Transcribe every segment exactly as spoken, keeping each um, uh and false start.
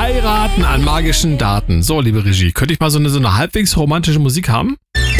Heiraten an magischen Daten. So, liebe Regie, könnte ich mal so eine, so eine halbwegs romantische Musik haben?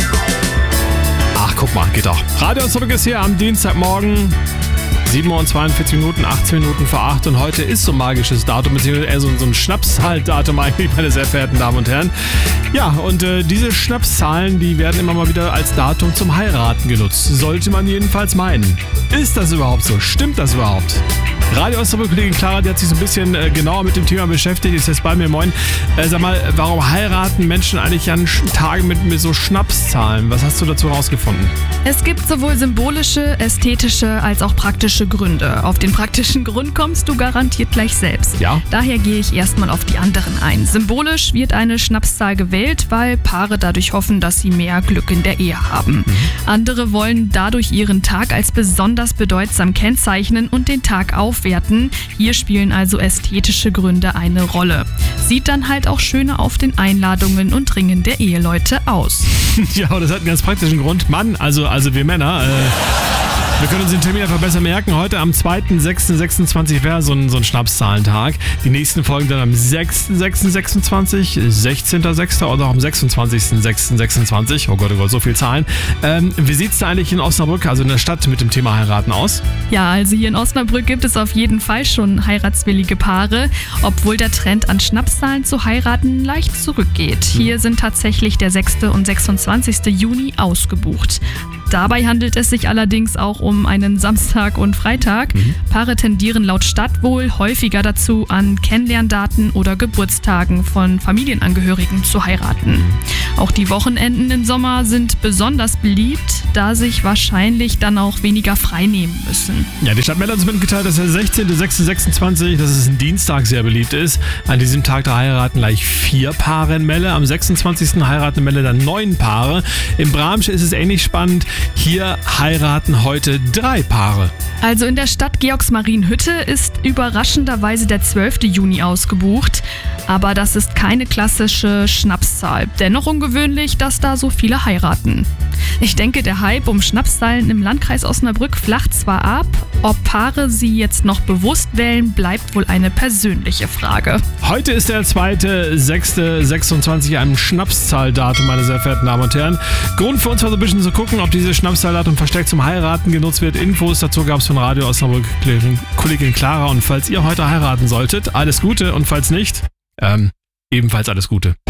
Ach, guck mal, geht doch. Radio Osnabrück ist hier am Dienstagmorgen. sieben Uhr zweiundvierzig Minuten, achtzehn Minuten vor acht und heute ist so ein magisches Datum, beziehungsweise eher so, so ein Schnapszahl-Datum eigentlich, meine sehr verehrten Damen und Herren. Ja, und äh, diese Schnapszahlen, die werden immer mal wieder als Datum zum Heiraten genutzt. Sollte man jedenfalls meinen. Ist das überhaupt so? Stimmt das überhaupt? Radio Osnabrück, Kollegin Clara, die hat sich so ein bisschen äh, genauer mit dem Thema beschäftigt, ist jetzt bei mir. Moin. Äh, sag mal, warum heiraten Menschen eigentlich an Tagen mit, mit so Schnapszahlen? Was hast du dazu rausgefunden? Es gibt sowohl symbolische, ästhetische als auch praktische Gründe. Auf den praktischen Grund kommst du garantiert gleich selbst. Ja. Daher gehe ich erstmal auf die anderen ein. Symbolisch wird eine Schnapszahl gewählt, weil Paare dadurch hoffen, dass sie mehr Glück in der Ehe haben. Mhm. Andere wollen dadurch ihren Tag als besonders bedeutsam kennzeichnen und den Tag aufwerten. Hier spielen also ästhetische Gründe eine Rolle. Sieht dann halt auch schöner auf den Einladungen und Ringen der Eheleute aus. Ja, aber das hat einen ganz praktischen Grund. Mann, also, also wir Männer, äh wir können uns den Termin einfach besser merken. Heute am zweiten sechsten sechsundzwanzig wäre so ein, so ein Schnapszahlentag. Die nächsten Folgen dann am sechsten sechsten sechsundzwanzig, sechzehnten sechsten oder auch am sechsundzwanzigsten sechsten sechsundzwanzig. Oh Gott, oh Gott, so viel Zahlen. Ähm, wie sieht es da eigentlich in Osnabrück, also in der Stadt, mit dem Thema Heiraten aus? Ja, also hier in Osnabrück gibt es auf jeden Fall schon heiratswillige Paare, obwohl der Trend an Schnapszahlen zu heiraten leicht zurückgeht. Hier sind tatsächlich der sechste und sechsundzwanzigste Juni ausgebucht. Dabei handelt es sich allerdings auch um einen Samstag und Freitag. Mhm. Paare tendieren laut Stadt wohl häufiger dazu, an Kennenlerndaten oder Geburtstagen von Familienangehörigen zu heiraten. Mhm. Auch die Wochenenden im Sommer sind besonders beliebt, da sich wahrscheinlich dann auch weniger frei nehmen müssen. Ja, die Stadt Melle hat uns mitgeteilt, dass der sechzehnten sechsten sechsundzwanzig, dass es ein Dienstag sehr beliebt ist. An diesem Tag da heiraten gleich vier Paare in Melle. Am sechsundzwanzigsten heiraten in Melle dann neun Paare. In Bramsche ist es ähnlich spannend. Hier heiraten heute drei Paare. Also in der Stadt Georgsmarienhütte ist überraschenderweise der zwölfte Juni ausgebucht. Aber das ist keine klassische Schnapszahl. Dennoch ungewöhnlich, dass da so viele heiraten. Ich denke, der Hype um Schnapszahlen im Landkreis Osnabrück flacht zwar ab, ob Paare sie jetzt noch bewusst wählen, bleibt wohl eine persönliche Frage. Heute ist der zweite sechste sechsundzwanzig, ein Schnapszahldatum, meine sehr verehrten Damen und Herren. Grund für uns war so ein bisschen zu gucken, ob diese Schnapszahldatum verstärkt zum Heiraten genutzt wird. Infos dazu gab es von Radio Osnabrück, Kollegin Clara. Und falls ihr heute heiraten solltet, alles Gute, und falls nicht, ähm, ebenfalls alles Gute.